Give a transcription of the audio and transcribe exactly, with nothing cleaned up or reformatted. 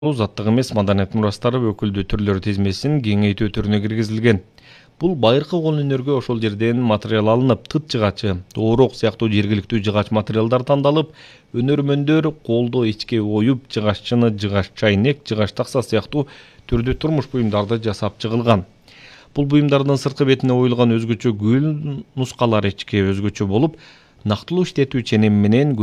Заттык эмес маданият мурастары өкүлдүү түрлөр тизмесин кеңейтүү түрүнө киргизилген. Бул байыркы кол өнөргө ошол жерден материал алынып, тыт жыгачы, тоорок сыяктуу жергиликтүү жыгач материалдар тандалып, өнөрмөндөр колдо ичке оюп, жыгаччыны жыгач чайнек, жыгач такса сыяктуу түрдүү турмуш буюмдарды жасап чыгылган. Бул буюмдардын сырткы бетине оюлган өзгөчө гүл нускалар ичке өзгөчө болуп, нактылуу иштетүү ченеми менен